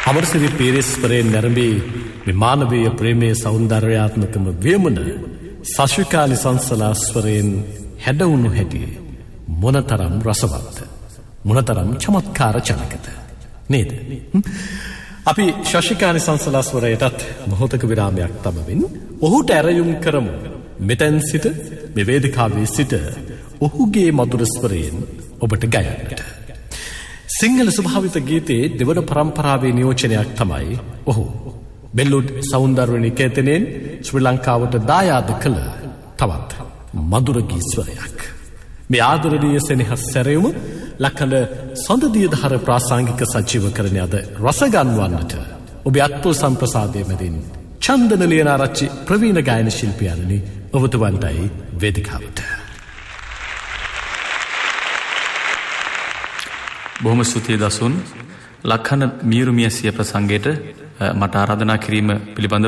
අමරසිරි පීරිස්වරයෙන් නැරඹී විමානවීය ප්‍රේමයේ සෞන්දර්යාත්මකම වියමුණ සශිකානි සංසලාස්වරයෙන් හැඩවුණු හැටි මොනතරම් රසවත් මොනතරම් චමත්කාර ජනකද නේද? අපි ශශිකානි සංසලාස්වරයටත් මොහොතක විරාමයක් තබමින් ඔහුට ඇරයුම් කරමු. මෙතැන් සිට මේ වේදිකාවේ සිට ඔහුගේ මధుර ස්වරයෙන් ඔබට ගයන්නට. සිංහල ස්වභාවිත ගීතයේ දෙවන පරම්පරාවේ නියෝජනයක් තමයි ඔහු. බෙල්ලුඩ් සෞන්දර්ය නිකේතනයෙන් ශ්‍රී ලංකාවට දායාද කළ තවත් මధుර ගී ස්වරයක්. මේ ආදරණීය සෙනෙහස් සැරයුම ලක්කඳ සොඳදියදහර ප්‍රාසංගික සජීවකරණය අද රසගන්වන්නට ඔබේ අත්පුල් සම්ප්‍රසාදය මැදින් චන්දන ලියනාරච්චි ප්‍රවීණ ගායන ශිල්පියාණනි ඔබතුමන්ටයි වේදිකාවට. බොහොම ස්තුතියි දසුන්. ලක්හන මීරුමියසිය ප්‍රසංගයට මට ආරාධනා කිරීම පිළිබඳ